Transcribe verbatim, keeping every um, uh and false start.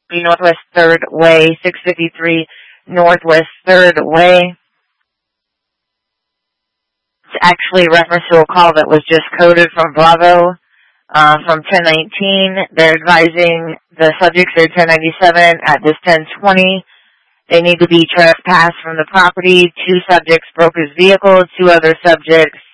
Northwest third Way, six fifty-three Northwest third Way. It's actually a reference to a call that was just coded from Bravo uh, from ten nineteen. They're advising the subjects are ten ninety-seven at this ten twenty. They need to be trespassed from the property. Two subjects broke his vehicle. Two other subjects